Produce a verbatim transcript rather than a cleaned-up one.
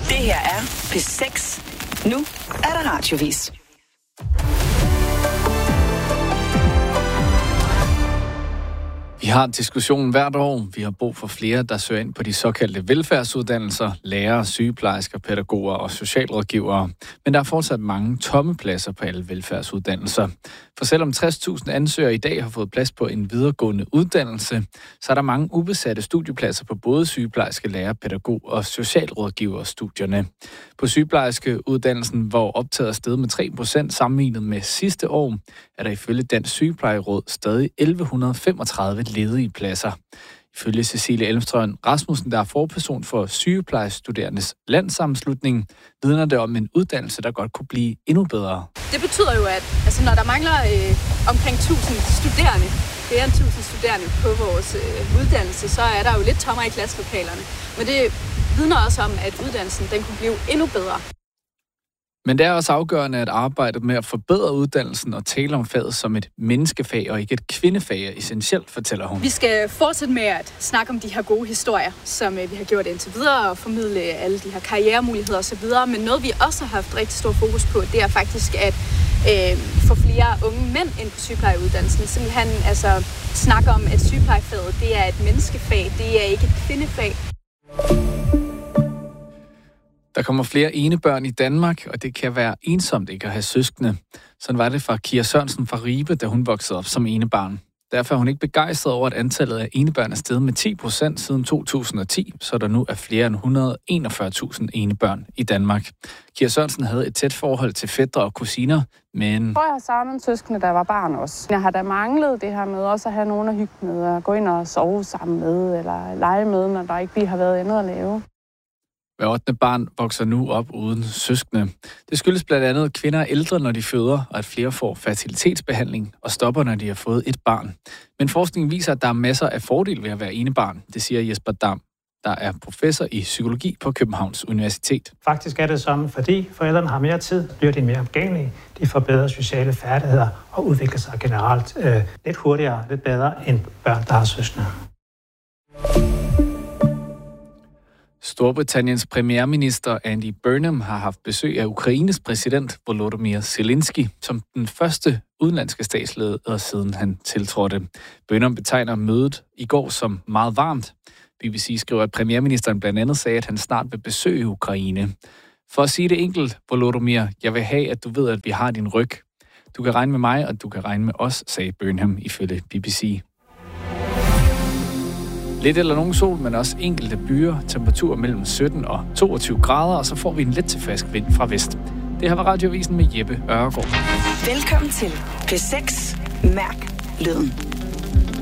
Det her er P seks. Nu er der radiovis. Vi har diskussionen hvert år. Vi har brug for flere, der søger ind på de såkaldte velfærdsuddannelser, lærere, sygeplejersker, pædagoger og socialrådgivere. Men der er fortsat mange tomme pladser på alle velfærdsuddannelser. For selvom tres tusind ansøgere i dag har fået plads på en videregående uddannelse, så er der mange ubesatte studiepladser på både sygeplejerske, lærer, pædagog og socialrådgiverstudierne. På sygeplejerskeuddannelsen, hvor optaget er steget med tre procent sammenlignet med sidste år, er der ifølge Dansk Sygeplejeråd stadig elleve femogtredive ledige pladser. Ifølge Cecilie Elmstrøm Rasmussen, der er forperson for sygeplejestuderendes landssammenslutning, vidner det om en uddannelse, der godt kunne blive endnu bedre. Det betyder jo, at altså, når der mangler øh, omkring tusind studerende, flere end tusind studerende på vores øh, uddannelse, så er der jo lidt tommer i klasselokalerne. Men det vidner også om, at uddannelsen den kunne blive endnu bedre. Men det er også afgørende, at arbejdet med at forbedre uddannelsen og tale om faget som et menneskefag og ikke et kvindefag er essentielt, fortæller hun. Vi skal fortsætte med at snakke om de her gode historier, som vi har gjort indtil videre, og formidle alle de her karrieremuligheder osv. Men noget, vi også har haft rigtig stor fokus på, det er faktisk at øh, få flere unge mænd ind på sygeplejeuddannelsen. Simpelthen altså snakke om, at sygeplejefaget det er et menneskefag, det er ikke et kvindefag. Der kommer flere enebørn i Danmark, og det kan være ensomt ikke at have søskende. Sådan var det fra Kira Sørensen fra Ribe, da hun voksede op som enebarn. Derfor er hun ikke begejstret over, at antallet af enebørn er steget med ti procent siden to tusind og ti, så der nu er flere end et hundrede og enogfyrre tusind enebørn i Danmark. Kira Sørensen havde et tæt forhold til fætre og kusiner, men... Jeg tror, jeg har savnet søskende, da jeg var barn også. Jeg har da manglet det her med også at have nogen at hygge med, og gå ind og sove sammen med, eller lege med, når der ikke lige har været andet at lave. Hver ottende barn vokser nu op uden søskende. Det skyldes blandt andet, at kvinder er ældre, når de føder, og at flere får fertilitetsbehandling og stopper, når de har fået et barn. Men forskningen viser, at der er masser af fordele ved at være enebarn. Det siger Jesper Dam, der er professor i psykologi på Københavns Universitet. Faktisk er det sådan, fordi forældrene har mere tid, bliver de mere omgængelige, de får bedre sociale færdigheder og udvikler sig generelt øh, lidt hurtigere, lidt bedre end børn, der har søskende. Storbritanniens premierminister Andy Burnham har haft besøg af Ukraines præsident Volodymyr Zelensky som den første udenlandske statsleder, siden han tiltrådte. Burnham betegner mødet i går som meget varmt. B B C skriver, at premierministeren blandt andet sagde, at han snart vil besøge Ukraine. For at sige det enkelt, Volodymyr, jeg vil have, at du ved, at vi har din ryg. Du kan regne med mig, og du kan regne med os, sagde Burnham ifølge B B C. Lidt eller nogen sol, men også enkelte byer, temperatur mellem sytten og toogtyve grader, og så får vi en let til frisk vind fra vest. Det her var Radioavisen med Jeppe Ørgaard. Velkommen til P seks. Mærk lyden.